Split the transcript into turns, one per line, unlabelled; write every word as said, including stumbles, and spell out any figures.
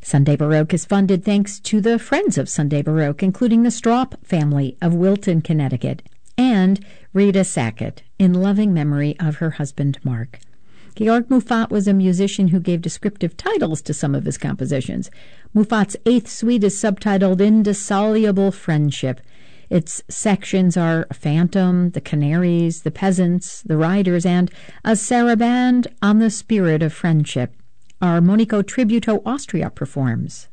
Sunday Baroque is funded thanks to the Friends of Sunday Baroque, including the Stroup family of Wilton, Connecticut, and Rita Sackett, in loving memory of her husband, Mark. Georg Muffat was a musician who gave descriptive titles to some of his compositions. Muffat's Eighth Suite is subtitled Indissoluble Friendship. Its sections are Phantom, The Canaries, The Peasants, The Riders, and a Saraband on the Spirit of Friendship. Armonico Tributo Austria performs.